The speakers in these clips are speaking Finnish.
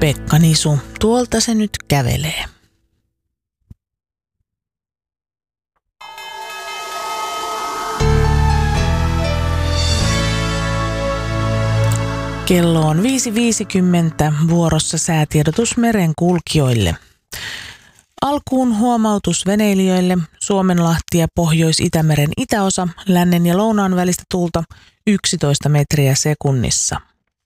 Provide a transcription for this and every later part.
Pekka Nisu, tuolta se nyt kävelee. Kello on 5.50, vuorossa säätiedotus merenkulkijoille. Alkuun huomautus veneilijöille: Suomenlahti ja Pohjois-Itämeren itäosa, lännen ja lounaan välistä tuulta 11 metriä sekunnissa.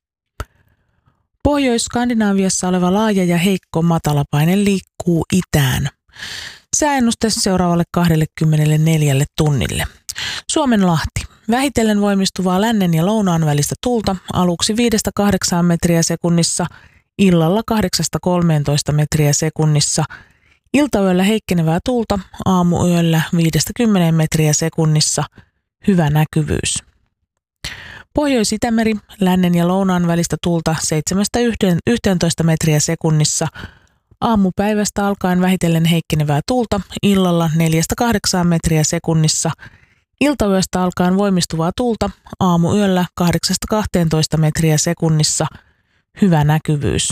Pohjois-Skandinaaviassa oleva laaja ja heikko matalapaine liikkuu itään. Sääennuste seuraavalle 24 tunnille. Suomenlahti. Vähitellen voimistuvaa lännen ja lounaan välistä tuulta, aluksi 5-8 metriä sekunnissa, illalla 8-13 metriä sekunnissa. Iltayöllä heikkenevää tuulta, aamuyöllä 5-10 metriä sekunnissa, hyvä näkyvyys. Pohjois-Itämeri, lännen ja lounaan välistä tuulta 7-11 metriä sekunnissa, aamupäivästä alkaen vähitellen heikkenevää tuulta, illalla 4-8 metriä sekunnissa, iltayöstä alkaen voimistuvaa tuulta, aamuyöllä 8-12 metriä sekunnissa, hyvä näkyvyys.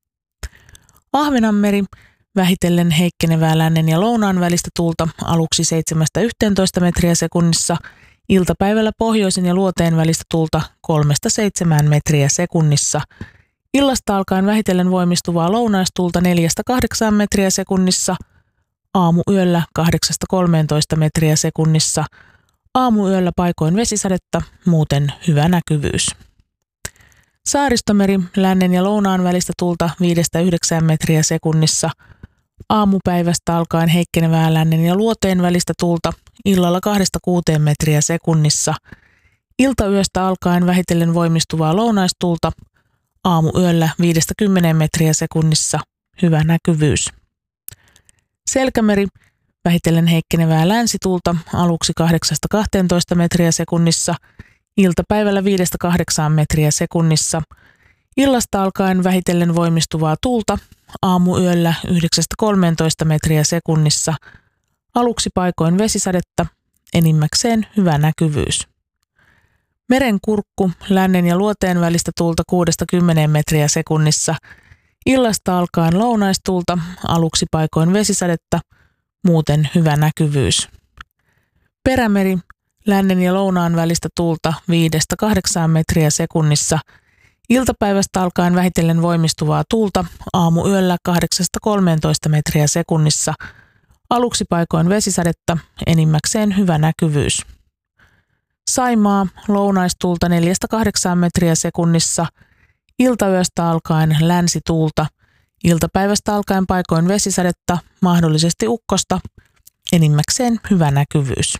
Ahvenanmeri, vähitellen heikkenevää lännen ja lounaan välistä tuulta, aluksi 7-11 metriä sekunnissa, iltapäivällä pohjoisen ja luoteen välistä tuulta 3-7 metriä sekunnissa, illasta alkaen vähitellen voimistuvaa lounaistuulta 4-8 metriä sekunnissa, aamuyöllä 8-13 metriä sekunnissa, aamuyöllä paikoin vesisadetta, muuten hyvä näkyvyys. Saaristomeri, lännen ja lounaan välistä tuulta 5-9 metriä sekunnissa, aamupäivästä alkaen heikkenevää lännen ja luoteen välistä tuulta, illalla 2-6 metriä sekunnissa, iltayöstä alkaen vähitellen voimistuvaa lounaistuulta, aamuyöllä 5-10 metriä sekunnissa, hyvä näkyvyys. Selkämeri, vähitellen heikkenevää länsituulta, aluksi 8-12 metriä sekunnissa, iltapäivällä 5-8 metriä sekunnissa, illasta alkaen vähitellen voimistuvaa tuulta, aamuyöllä 9-13 metriä sekunnissa, aluksi paikoin vesisadetta, enimmäkseen hyvä näkyvyys. Merenkurkku, lännen ja luoteen välistä tuulta 6-10 metriä sekunnissa, illasta alkaen lounaistuulta, aluksi paikoin vesisadetta, muuten hyvä näkyvyys. Perämeri, lännen ja lounaan välistä tuulta 5-8 metriä sekunnissa, iltapäivästä alkaen vähitellen voimistuvaa tuulta, aamuyöllä 8-13 metriä sekunnissa, aluksi paikoin vesisadetta, enimmäkseen hyvä näkyvyys. Saimaa, lounaistuulta 4-8 metriä sekunnissa, iltayöstä alkaen länsituulta, iltapäivästä alkaen paikoin vesisadetta, mahdollisesti ukkosta, enimmäkseen hyvä näkyvyys.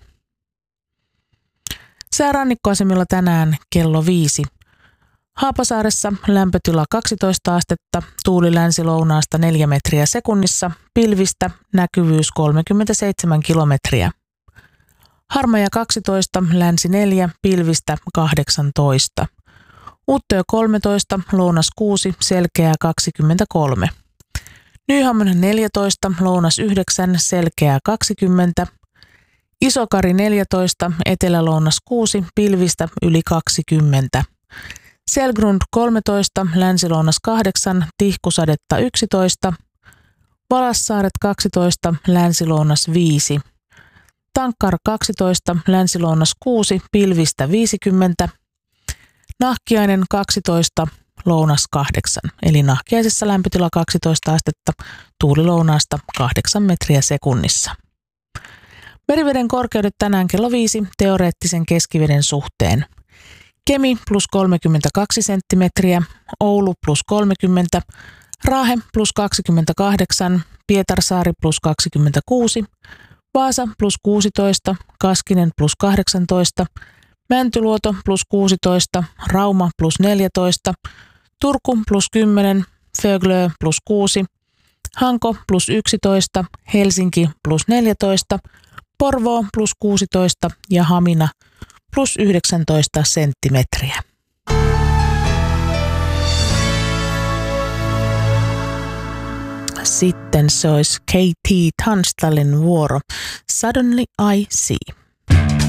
Sää rannikkoasemilla tänään kello 5. Haapasaaressa lämpötila 12 astetta, tuuli länsi-lounaasta 4 metriä sekunnissa, pilvistä, näkyvyys 37 kilometriä. Harmaja 12, länsi 4, pilvistä 18. Uuttöö 13, lounas 6, selkeää 23. Nyhamn 14, lounas 9, selkeää 20. Isokari 14, etelä-lounas 6, pilvistä yli 20. Selgrund 13, länsi-lounas 8, tihkusadetta 11. Valassaaret 12, länsi-lounas 5. Tankkar 12, länsi-lounas 6, pilvistä 50. Nahkiainen 12, lounas 8, eli Nahkiaisessa lämpötila 12 astetta, tuuli lounaasta 8 metriä sekunnissa. Meriveden korkeudet tänään kello 5 teoreettisen keskiveden suhteen. Kemi plus 32 senttimetriä, Oulu plus 30, Raahe plus 28, Pietarsaari plus 26, Vaasa plus 16, Kaskinen plus 18, Mäntyluoto plus 16, Rauma plus 14, Turku plus 10, Föglö plus 6, Hanko plus 11, Helsinki plus 14, Porvoo plus 16 ja Hamina plus 19 senttimetriä. Sitten se olisi KT Tunstallin vuoro. Suddenly I See.